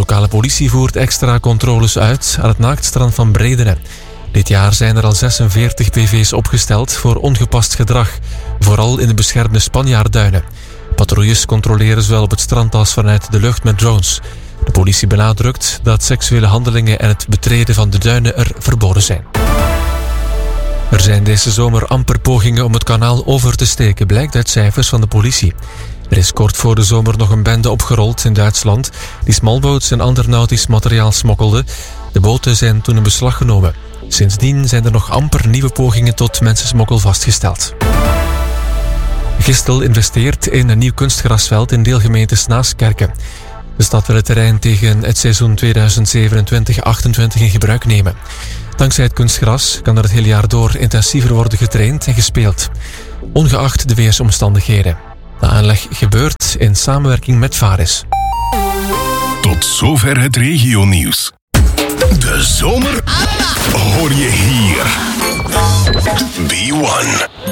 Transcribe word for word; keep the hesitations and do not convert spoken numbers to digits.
lokale politie voert extra controles uit aan het naaktstrand van Bredene. Dit jaar zijn er al zesenveertig P V's opgesteld voor ongepast gedrag, vooral in de beschermde Spanjaardduinen. Patrouilles controleren zowel op het strand als vanuit de lucht met drones. De politie benadrukt dat seksuele handelingen en het betreden van de duinen er verboden zijn. Er zijn deze zomer amper pogingen om het kanaal over te steken, blijkt uit cijfers van de politie. Er is kort voor de zomer nog een bende opgerold in Duitsland die smallboats en ander nautisch materiaal smokkelde. De boten zijn toen in beslag genomen. Sindsdien zijn er nog amper nieuwe pogingen tot mensensmokkel vastgesteld. Gistel investeert in een nieuw kunstgrasveld in deelgemeente Snaaskerken. De stad wil het terrein tegen het seizoen tweeduizend zevenentwintig achtentwintig in gebruik nemen. Dankzij het kunstgras kan er het hele jaar door intensiever worden getraind en gespeeld, ongeacht de weersomstandigheden. De aanleg gebeurt in samenwerking met Varis. Tot zover het regionieuws. De zomer hoor je hier. B one.